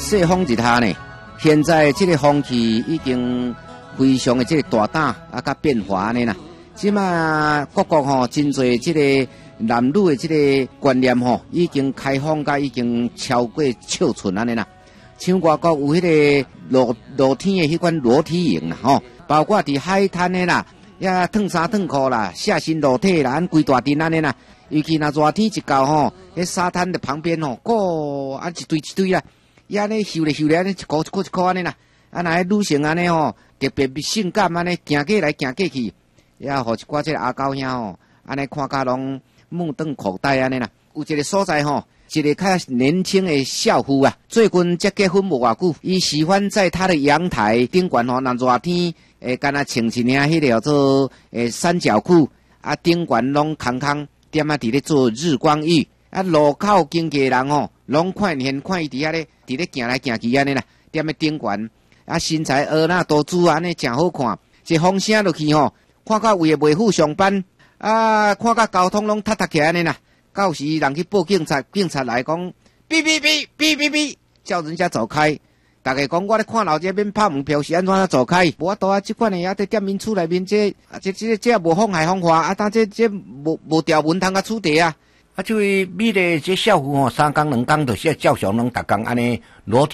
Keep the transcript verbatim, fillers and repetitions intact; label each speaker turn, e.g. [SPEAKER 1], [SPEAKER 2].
[SPEAKER 1] 西风日下呢，现在这个风气已经非常的这个大胆啊，甲变化呢啦。即嘛各国吼真侪这个男女的这个观念吼，已经开放甲已经超过尺寸安尼啦。像外国有迄个露露天的迄款裸体营啦吼，包括伫海滩的啦，呀脱衫脱裤啦，下身裸体啦，安规大阵安尼啦。尤其若热天一到吼，迄沙滩的旁边吼，个啊一堆一堆啦，伊安尼秀咧秀咧安尼一箍一箍一箍安尼啦，啊若迄女性安尼吼，特别性感安尼行过来行过去，呀，互一寡即个阿狗兄吼，安尼看甲拢目瞪口呆安尼啦。有一个所在吼。一个较年轻的少妇啊，最近才结婚无偌久，伊喜欢在他的阳台顶悬吼，若热天诶，干那穿一领迄个叫做诶三角裤，啊顶悬拢空空，踮啊伫咧做日光浴，啊路口经过人吼，拢看现看伊伫遐咧，伫咧行来行去安尼啦，踮咧顶悬，啊身材婀娜多姿安尼真好看，一风声落去吼，看到为袂赴上班，啊看到交通拢塌塌起来安尼啦。到时人去报警察，警察来讲，哔哔哔哔哔哔，叫人家走开。大家讲我咧看老街边拍门票是安怎走开？无法度啊，即款诶也伫店面厝内面，这啊这这这无妨害风化啊，但这这无无条文通甲处理啊。啊，这位美丽这少妇吼，三工两工就是照常拢逐工安尼裸体。